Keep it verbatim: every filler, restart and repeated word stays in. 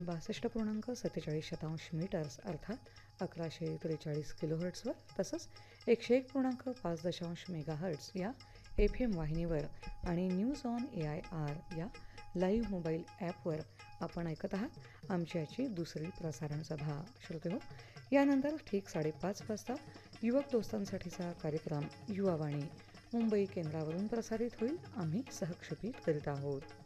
बासष्ट पूर्णांक सत्तेचाळीस शतांश मीटर्स अर्थात अकराशे त्रेचाळीस किलोहर्ट्सवर तसंच एकशे एक पूर्णांक पाच दशांश मेगाहर्ट्स या एफ एम वाहिनीवर आणि news on A I R या लाईव्ह मोबाईल ॲपवर आपण ऐकत आहात आमची याची दुसरी प्रसारण सभा. श्रोते हो, यानंतर ठीक साडेपाच वाजता युवक दोस्तांसाठीचा कार्यक्रम युवावाणी मुंबई केंद्रावरून प्रसारित होईल. आम्ही सहक्षेपित करीत आहोत.